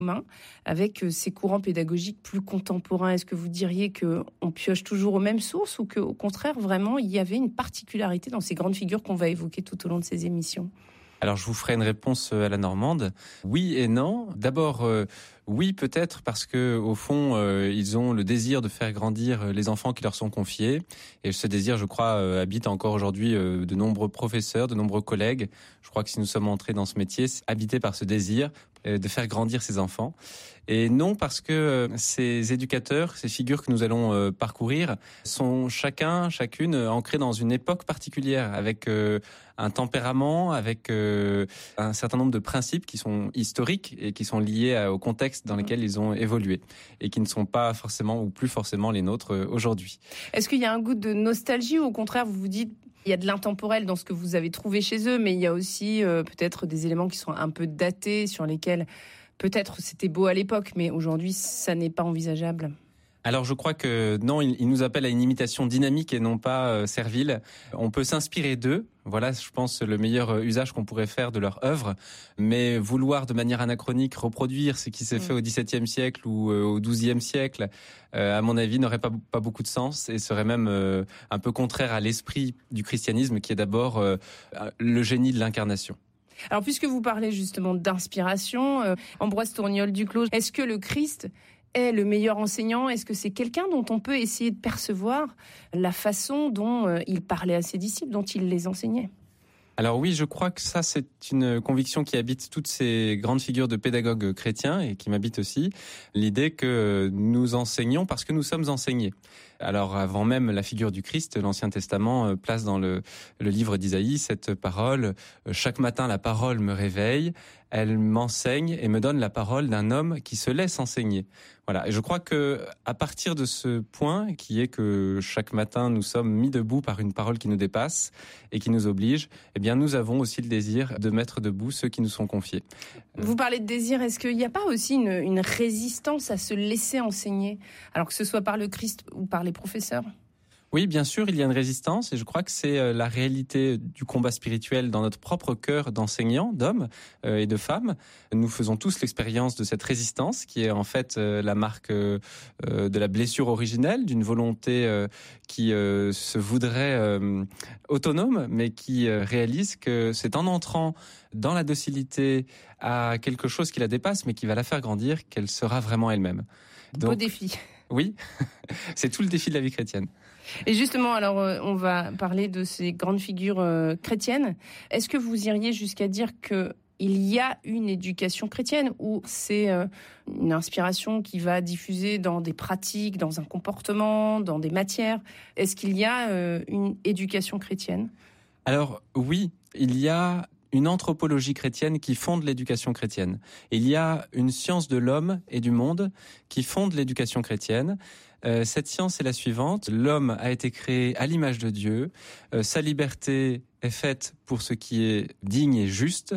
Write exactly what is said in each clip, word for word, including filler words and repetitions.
commun avec ces courants pédagogiques plus contemporains? Est-ce que vous diriez qu'on pioche toujours aux mêmes sources ou qu'au contraire, vraiment, il y avait une particularité dans ces grandes figures qu'on va évoquer tout au long de ces émissions? Alors, je vous ferai une réponse à la normande. Oui et non. D'abord, euh, oui, peut-être parce que au fond, euh, ils ont le désir de faire grandir les enfants qui leur sont confiés. Et ce désir, je crois, euh, habite encore aujourd'hui euh, de nombreux professeurs, de nombreux collègues. Je crois que si nous sommes entrés dans ce métier, c'est habité par ce désir euh, de faire grandir ces enfants. Et non parce que euh, ces éducateurs, ces figures que nous allons euh, parcourir, sont chacun, chacune ancrés dans une époque particulière, avec euh, un tempérament, avec euh, un certain nombre de principes qui sont historiques et qui sont liés à, au contexte dans lequel ils ont évolué et qui ne sont pas forcément ou plus forcément les nôtres euh, aujourd'hui. Est-ce qu'il y a un goût de nostalgie ou au contraire vous vous dites il y a de l'intemporel dans ce que vous avez trouvé chez eux, mais il y a aussi euh, peut-être des éléments qui sont un peu datés sur lesquels peut-être c'était beau à l'époque, mais aujourd'hui ça n'est pas envisageable? Alors je crois que non, il, il nous appelle à une imitation dynamique et non pas euh, servile. On peut s'inspirer d'eux. Voilà, je pense, le meilleur usage qu'on pourrait faire de leur œuvre. Mais vouloir de manière anachronique reproduire ce qui s'est mmh. fait au dix-septième siècle ou euh, au douzième siècle, euh, à mon avis, n'aurait pas, pas beaucoup de sens et serait même euh, un peu contraire à l'esprit du christianisme qui est d'abord euh, le génie de l'incarnation. Alors puisque vous parlez justement d'inspiration, euh, Ambroise Tourniol-Duclos, est-ce que le Christ est le meilleur enseignant? Est-ce que c'est quelqu'un dont on peut essayer de percevoir la façon dont euh, il parlait à ses disciples, dont il les enseignait? Alors oui, je crois que ça, c'est une conviction qui habite toutes ces grandes figures de pédagogues chrétiens et qui m'habite aussi, l'idée que nous enseignons parce que nous sommes enseignés. Alors avant même la figure du Christ, l'Ancien Testament place dans le, le livre d'Isaïe cette parole « Chaque matin la parole me réveille, elle m'enseigne et me donne la parole d'un homme qui se laisse enseigner ». Voilà, et je crois que à partir de ce point, qui est que chaque matin nous sommes mis debout par une parole qui nous dépasse et qui nous oblige, eh bien nous avons aussi le désir de mettre debout ceux qui nous sont confiés. Vous parlez de désir, est-ce qu'il n'y a pas aussi une, une résistance à se laisser enseigner, alors que ce soit par le Christ ou par les professeurs? Oui, bien sûr, il y a une résistance et je crois que c'est la réalité du combat spirituel dans notre propre cœur d'enseignants, d'hommes et de femmes. Nous faisons tous l'expérience de cette résistance qui est en fait la marque de la blessure originelle, d'une volonté qui se voudrait autonome, mais qui réalise que c'est en entrant dans la docilité à quelque chose qui la dépasse, mais qui va la faire grandir, qu'elle sera vraiment elle-même. Donc, beau défi. Oui, c'est tout le défi de la vie chrétienne. Et justement, alors, euh, on va parler de ces grandes figures euh, chrétiennes. Est-ce que vous iriez jusqu'à dire que il y a une éducation chrétienne ou c'est euh, une inspiration qui va diffuser dans des pratiques, dans un comportement, dans des matières? Est-ce qu'il y a euh, une éducation chrétienne? Alors oui, il y a une anthropologie chrétienne qui fonde l'éducation chrétienne. Il y a une science de l'homme et du monde qui fonde l'éducation chrétienne. Euh, cette science est la suivante. L'homme a été créé à l'image de Dieu. Euh, sa liberté est faite pour ce qui est digne et juste.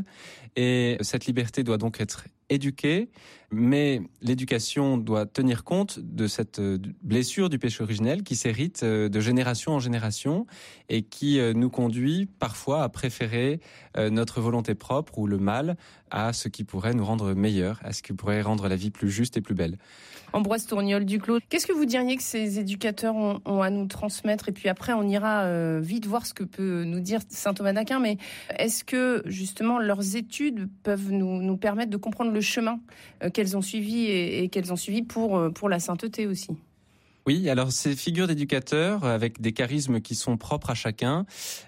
Et cette liberté doit donc être éduquée. Mais l'éducation doit tenir compte de cette blessure du péché originel qui s'hérite de génération en génération et qui nous conduit parfois à préférer notre volonté propre ou le mal à ce qui pourrait nous rendre meilleurs, à ce qui pourrait rendre la vie plus juste et plus belle. Ambroise Tourniol-Duclos, qu'est-ce que vous diriez que ces éducateurs ont, ont à nous transmettre? Et puis après, on ira euh, vite voir ce que peut nous dire saint Thomas d'Aquin. Mais est-ce que justement leurs études peuvent nous, nous permettre de comprendre le chemin euh, qu'elles ont suivi et, et qu'elles ont suivi pour, pour la sainteté aussi? Oui, alors ces figures d'éducateurs avec des charismes qui sont propres à chacun,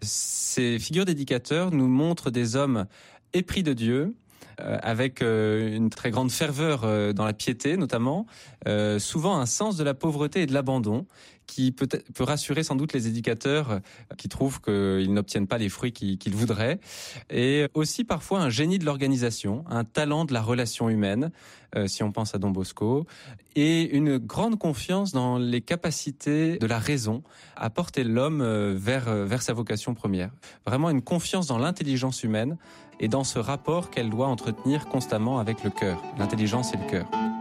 ces figures d'éducateurs nous montrent des hommes épris de Dieu, Euh, avec euh, une très grande ferveur euh, dans la piété notamment, euh, souvent un sens de la pauvreté et de l'abandon qui peut, peut rassurer sans doute les éducateurs euh, qui trouvent qu'ils n'obtiennent pas les fruits qu'ils, qu'ils voudraient, et aussi parfois un génie de l'organisation, un talent de la relation humaine, euh, si on pense à Don Bosco, et une grande confiance dans les capacités de la raison à porter l'homme euh, vers, euh, vers sa vocation première. Vraiment une confiance dans l'intelligence humaine et dans ce rapport qu'elle doit entretenir constamment avec le cœur, l'intelligence et le cœur.